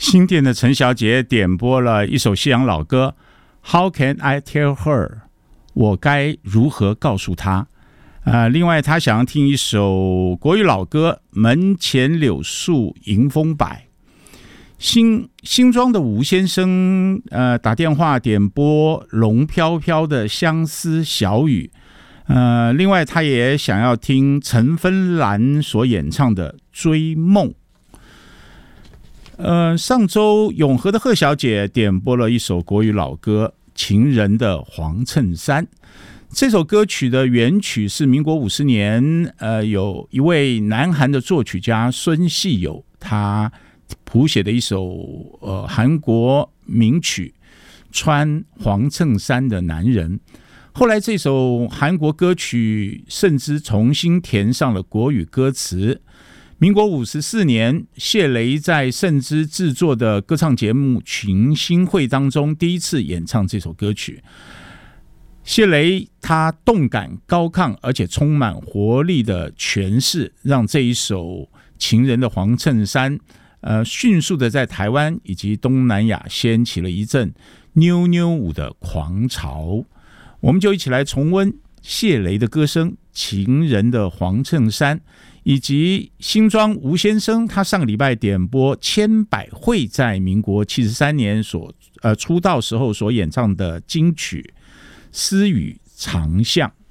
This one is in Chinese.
新店的陈小姐点播了一首西洋老歌 How Can I Tell Her 我该如何告诉她。另外她想要听一首国语老歌门前柳树迎风摆。新庄的吴先生打电话点播龙飘飘的相思小雨。另外他也想要听陈芬兰所演唱的追梦。上周永和的贺小姐点播了一首国语老歌情人的黄衬衫。这首歌曲的原曲是民国50年有一位南韩的作曲家孙细友他谱写的一首韩国名曲穿黄衬衫的男人。后来这首韩国歌曲甚至重新填上了国语歌词。民国54年谢雷在盛之制作的歌唱节目群星会当中第一次演唱这首歌曲。谢雷他动感高亢而且充满活力的诠释，让这一首情人的黄衬衫迅速的在台湾以及东南亚掀起了一阵妞妞舞的狂潮。我们就一起来重温谢雷的歌声情人的黄衬衫，以及新庄吴先生他上个礼拜点播千百惠在民国73年出道时候所演唱的金曲思语长巷。